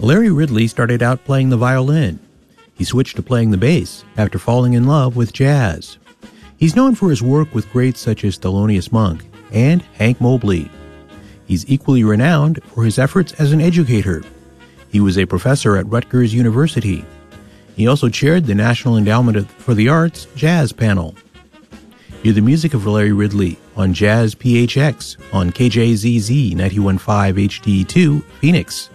Larry Ridley started out playing the violin. He switched to playing the bass after falling in love with jazz. He's known for his work with greats such as Thelonious Monk and Hank Mobley. He's equally renowned for his efforts as an educator. He was a professor at Rutgers University. He also chaired the National Endowment for the Arts Jazz Panel. Hear the music of Larry Ridley on Jazz PHX on KJZZ 91.5 HD2, Phoenix.